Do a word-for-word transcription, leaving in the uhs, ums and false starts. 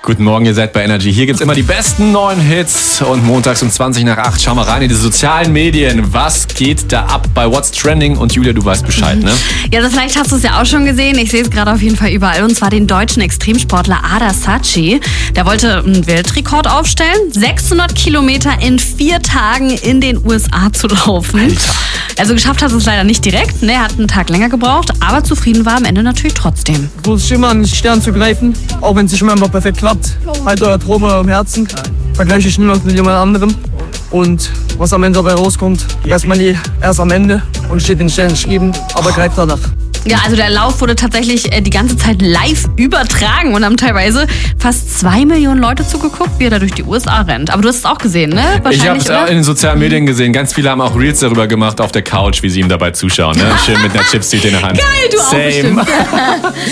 Guten Morgen, ihr seid bei Energy. Hier gibt's immer die besten neuen Hits und montags um zwanzig nach acht. Schau mal rein in die sozialen Medien. Was geht da ab bei What's Trending? Und Julia, du weißt Bescheid, ne? Ja, das vielleicht hast du es ja auch schon gesehen. Ich sehe es gerade auf jeden Fall überall. Und zwar den deutschen Extremsportler Ada Saci. Der wollte einen Weltrekord aufstellen. sechshundert Kilometer in vier Tagen in den U S A zu laufen. Alter. Also geschafft hat es leider nicht direkt. Ne, er hat einen Tag länger gebraucht. Aber zufrieden war am Ende natürlich trotzdem. Ich versuche immer an den Stern zu greifen. Auch wenn es nicht immer immer perfekt klappt. Halt euer Traum im Herzen. Vergleiche ich nur mit jemand anderem. Und was am Ende dabei rauskommt, weiß man nie erst am Ende und steht in den Sternen geschrieben, aber greift danach. Ja, also der Lauf wurde tatsächlich äh, die ganze Zeit live übertragen und haben teilweise fast zwei Millionen Leute zugeguckt, wie er da durch die U S A rennt. Aber du hast es auch gesehen, ne? Ich habe es oder? in den sozialen Medien gesehen. Ganz viele haben auch Reels darüber gemacht auf der Couch, wie sie ihm dabei zuschauen. Ne? Schön mit einer Chipstüte in der Hand. Geil, du auch Same. bestimmt.